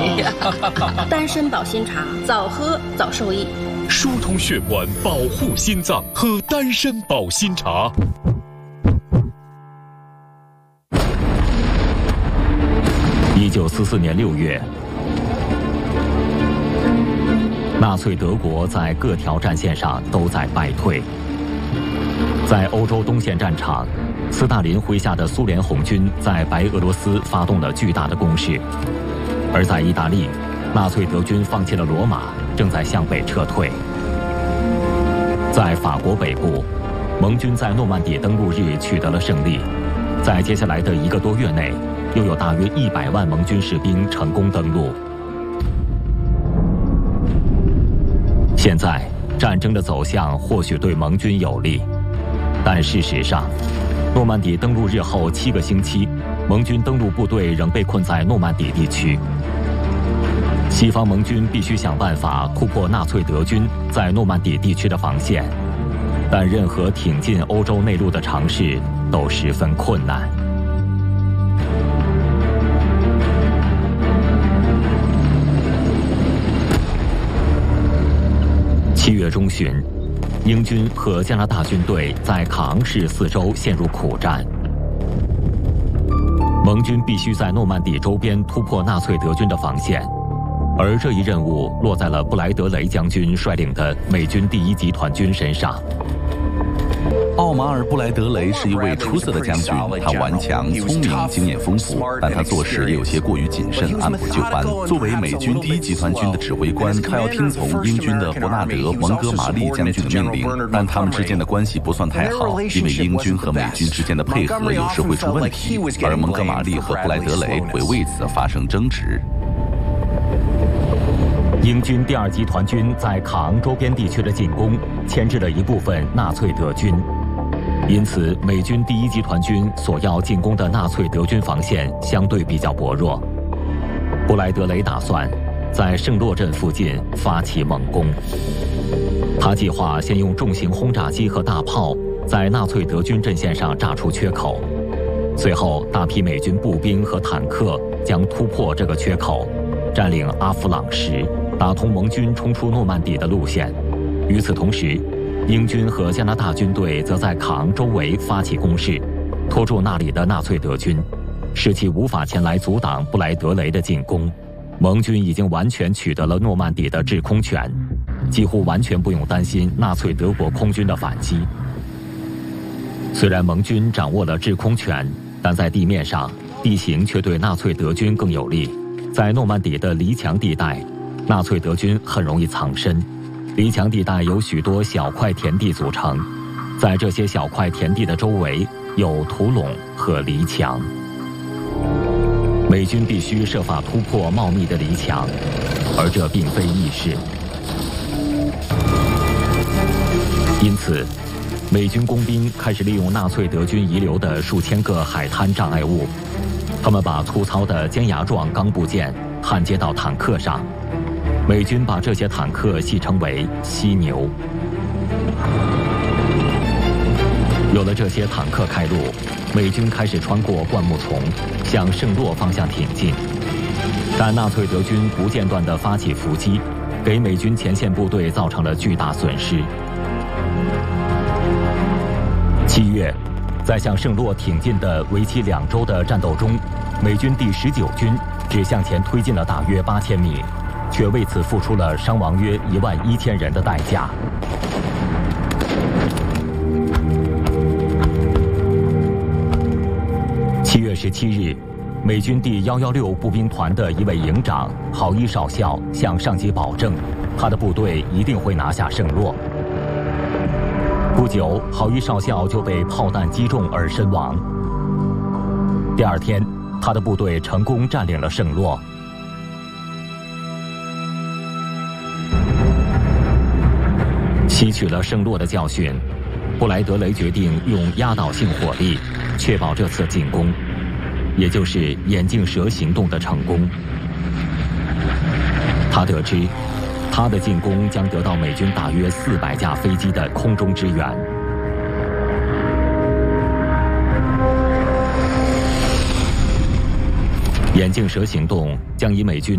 丹参保心茶，早喝早受益。 疏通血管，保护心脏，喝丹参保心茶。1944年6月，纳粹德国在各条战线上都在败退。在欧洲东线战场，斯大林麾下的苏联红军在白俄罗斯发动了巨大的攻势，而在意大利，纳粹德军放弃了罗马，正在向北撤退。在法国北部，盟军在诺曼底登陆日取得了胜利，在接下来的1个多月内，又有大约100万盟军士兵成功登陆。现在，战争的走向或许对盟军有利，但事实上，诺曼底登陆日后7个星期，盟军登陆部队仍被困在诺曼底地区。西方盟军必须想办法突破纳粹德军在诺曼底地区的防线，但任何挺进欧洲内陆的尝试都十分困难。7月中旬，英军和加拿大军队在卡昂市四周陷入苦战。盟军必须在诺曼底周边突破纳粹德军的防线，而这一任务落在了布莱德雷将军率领的美军第1集团军身上。 奥马尔·布莱德雷是一位出色的将军，他顽强、聪明、经验丰富，但他做事也有些过于谨慎，按部就班。作为美军第1集团军的指挥官，他要听从英军的伯纳德·蒙哥马利将军的命令，但他们之间的关系不算太好，因为英军和美军之间的配合有时会出问题，而蒙哥马利和布莱德雷会为此发生争执。 英军第2集团军在卡昂周边地区的进攻牵制了一部分纳粹德军，因此美军第1集团军所要进攻的纳粹德军防线相对比较薄弱。布莱德雷打算在圣洛镇附近发起猛攻，他计划先用重型轰炸机和大炮在纳粹德军阵线上炸出缺口，随后大批美军步兵和坦克将突破这个缺口，占领阿弗朗什，打通盟军冲出诺曼底的路线。与此同时，英军和加拿大军队则在卡昂周围发起攻势，拖住那里的纳粹德军，使其无法前来阻挡布莱德雷的进攻。盟军已经完全取得了诺曼底的制空权，几乎完全不用担心纳粹德国空军的反击。虽然盟军掌握了制空权，但在地面上，地形却对纳粹德军更有利。在诺曼底的离墙地带，纳粹德军很容易藏身。离墙地带由许多小块田地组成，在这些小块田地的周围有土垄和篱墙。美军必须设法突破茂密的篱墙，而这并非易事。因此，美军工兵开始利用纳粹德军遗留的数千个海滩障碍物，他们把粗糙的尖牙状钢部件焊接到坦克上。美军把这些坦克戏称为犀牛。有了这些坦克开路，美军开始穿过灌木丛，向圣洛方向挺进。但纳粹德军不间断地发起伏击，给美军前线部队造成了巨大损失。7月，在向圣洛挺进的为期2周的战斗中，美军第19军只向前推进了大约8000米，却为此付出了伤亡约11000人的代价。7月17日，美军第116步兵团的一位营长郝伊少校向上级保证，他的部队一定会拿下圣洛。不久，郝伊少校就被炮弹击中而身亡。第2天，他的部队成功占领了圣洛。吸取了圣洛的教训，布莱德雷决定用压倒性火力确保这次进攻，也就是眼镜蛇行动的成功。他得知，他的进攻将得到美军大约400架飞机的空中支援。眼镜蛇行动将以美军